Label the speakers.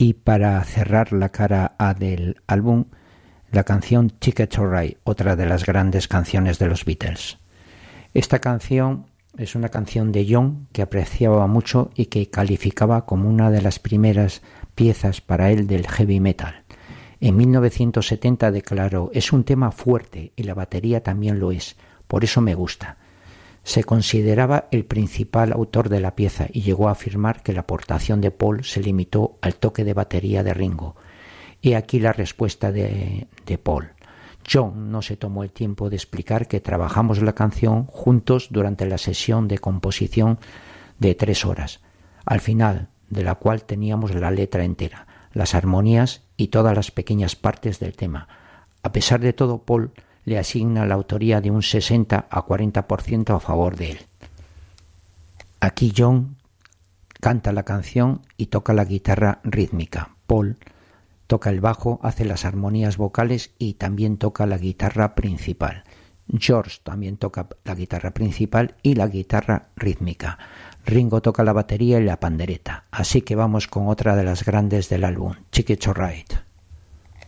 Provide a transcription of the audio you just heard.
Speaker 1: Y para cerrar la cara A del álbum, la canción Ticket to Ride, otra de las grandes canciones de los Beatles. Esta canción es una canción de John que apreciaba mucho y que calificaba como una de las primeras piezas para él del heavy metal. En 1970 declaró: "Es un tema fuerte y la batería también lo es, por eso me gusta". Se consideraba el principal autor de la pieza y llegó a afirmar que la aportación de Paul se limitó al toque de batería de Ringo. Y aquí la respuesta de Paul. John no se tomó el tiempo de explicar que trabajamos la canción juntos durante la sesión de composición de 3 horas, al final de la cual teníamos la letra entera, las armonías y todas las pequeñas partes del tema. A pesar de todo, Paul le asigna la autoría de un 60 a 40% a favor de él. Aquí John canta la canción y toca la guitarra rítmica. Paul toca el bajo, hace las armonías vocales y también toca la guitarra principal. George también toca la guitarra principal y la guitarra rítmica. Ringo toca la batería y la pandereta. Así que vamos con otra de las grandes del álbum, Ticket to Ride.